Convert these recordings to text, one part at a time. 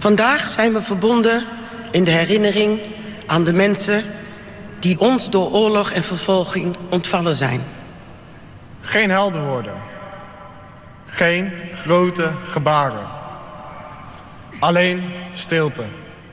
Vandaag zijn we verbonden in de herinnering aan de mensen die ons door oorlog en vervolging ontvallen zijn. Geen heldenwoorden. Geen grote gebaren. Alleen stilte.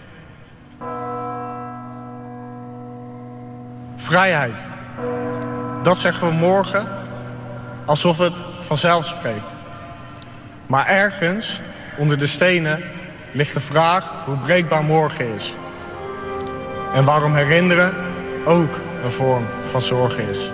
Vrijheid. Dat zeggen we morgen alsof het vanzelf spreekt. Maar ergens onder de stenen ligt de vraag hoe breekbaar morgen is. En waarom herinneren ook een vorm van zorgen is.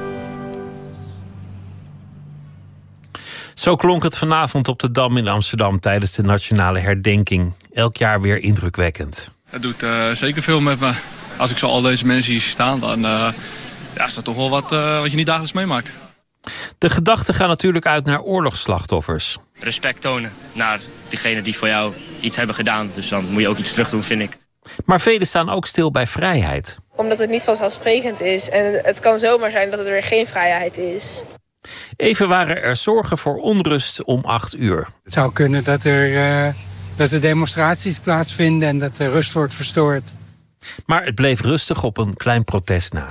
Zo klonk het vanavond op de Dam in Amsterdam tijdens de nationale herdenking. Elk jaar weer indrukwekkend. Het doet zeker veel met me. Als ik zo al deze mensen hier zie staan, dan is dat toch wel wat je niet dagelijks meemaakt. De gedachten gaan natuurlijk uit naar oorlogsslachtoffers. Respect tonen naar diegenen die voor jou iets hebben gedaan. Dus dan moet je ook iets terug doen, vind ik. Maar velen staan ook stil bij vrijheid. Omdat het niet vanzelfsprekend is. En het kan zomaar zijn dat het weer geen vrijheid is. Even waren er zorgen voor onrust om 8 uur. Het zou kunnen dat er demonstraties plaatsvinden en dat de rust wordt verstoord. Maar het bleef rustig op een klein protest na.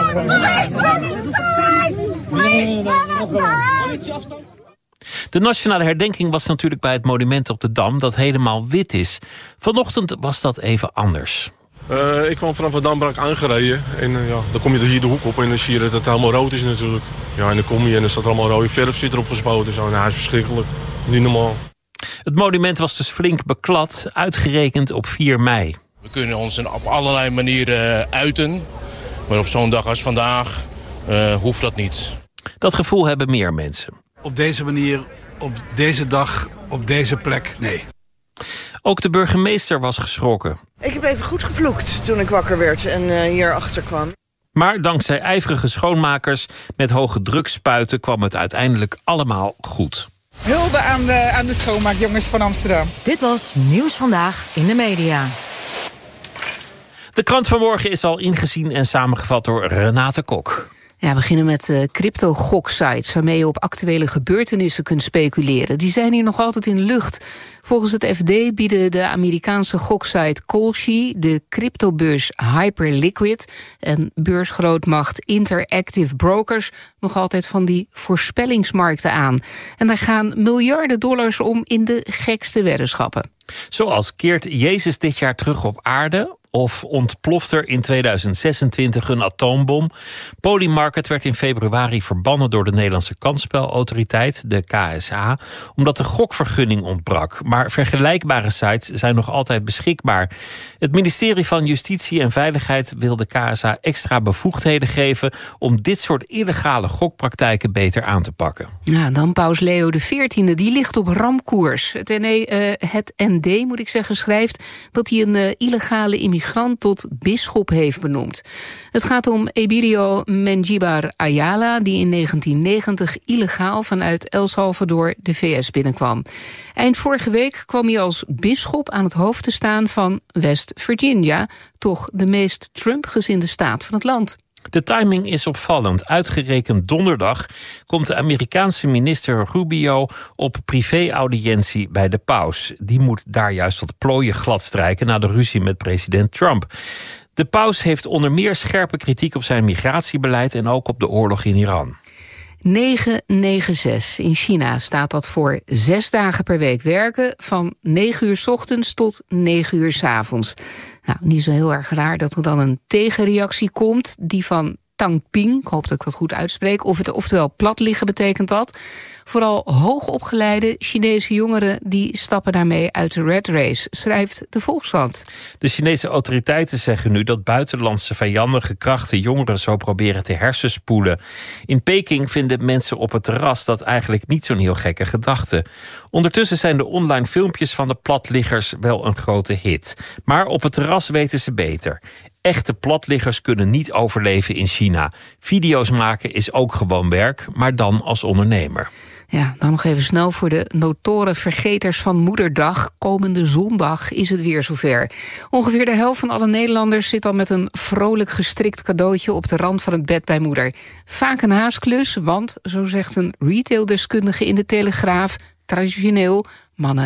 De nationale herdenking was natuurlijk bij het monument op de Dam dat helemaal wit is. Vanochtend was dat even anders. Ik kwam vanaf de Dambrak aangereden en dan kom je dus hier de hoek op en dan zie je dat het helemaal rood is natuurlijk. Ja, en dan kom je en dan staat er allemaal rode verf zit erop gespoten. Zo. Nou, dat is verschrikkelijk. Niet normaal. Het monument was dus flink beklad, uitgerekend op 4 mei. We kunnen ons op allerlei manieren uiten, maar op zo'n dag als vandaag hoeft dat niet. Dat gevoel hebben meer mensen. Op deze manier, op deze dag, op deze plek, nee. Ook de burgemeester was geschrokken. Ik heb even goed gevloekt toen ik wakker werd en hierachter kwam. Maar dankzij ijverige schoonmakers met hoge drukspuiten kwam het uiteindelijk allemaal goed. Hulde aan de schoonmaakjongens van Amsterdam. Dit was Nieuws Vandaag in de Media. De krant van morgen is al ingezien en samengevat door Renate Kok. Ja, we beginnen met crypto-goksites waarmee je op actuele gebeurtenissen kunt speculeren. Die zijn hier nog altijd in de lucht. Volgens het FD bieden de Amerikaanse goksite Kalshi, de cryptobeurs Hyperliquid en beursgrootmacht Interactive Brokers nog altijd van die voorspellingsmarkten aan. En daar gaan miljarden dollars om in de gekste weddenschappen. Zoals keert Jezus dit jaar terug op aarde? Of ontploft er in 2026 een atoombom? Polymarket werd in februari verbannen door de Nederlandse kansspelautoriteit, de KSA, omdat de gokvergunning ontbrak. Maar vergelijkbare sites zijn nog altijd beschikbaar. Het ministerie van Justitie en Veiligheid wil de KSA extra bevoegdheden geven om dit soort illegale gokpraktijken beter aan te pakken. Ja, dan Paus Leo XIV, die ligt op ramkoers. Het ND, moet ik zeggen, schrijft dat hij een illegale immigrant tot bisschop heeft benoemd. Het gaat om Ebidio Mengibar Ayala, die in 1990 illegaal vanuit El Salvador de VS binnenkwam. Eind vorige week kwam hij als bisschop aan het hoofd te staan van West Virginia, toch de meest Trump-gezinde staat van het land. De timing is opvallend. Uitgerekend donderdag komt de Amerikaanse minister Rubio op privé-audiëntie bij de paus. Die moet daar juist wat plooien gladstrijken na de ruzie met president Trump. De paus heeft onder meer scherpe kritiek op zijn migratiebeleid en ook op de oorlog in Iran. 996. In China staat dat voor 6 dagen per week werken, van 9 uur 's ochtends tot 9 uur 's avonds. Nou, niet zo heel erg raar dat er dan een tegenreactie komt, die van Tang Ping, ik hoop dat ik dat goed uitspreek, oftewel plat liggen betekent dat. Vooral hoogopgeleide Chinese jongeren die stappen daarmee uit de rat race, schrijft de Volkskrant. De Chinese autoriteiten zeggen nu dat buitenlandse vijandige krachten jongeren zo proberen te hersenspoelen. In Peking vinden mensen op het terras dat eigenlijk niet zo'n heel gekke gedachte. Ondertussen zijn de online filmpjes van de platliggers wel een grote hit. Maar op het terras weten ze beter. Echte platliggers kunnen niet overleven in China. Video's maken is ook gewoon werk, maar dan als ondernemer. Ja, dan nog even snel voor de notoren vergeters van Moederdag. Komende zondag is het weer zover. Ongeveer de helft van alle Nederlanders zit al met een vrolijk gestrikt cadeautje op de rand van het bed bij moeder. Vaak een haasklus, want, zo zegt een retaildeskundige in de Telegraaf, traditioneel, mannen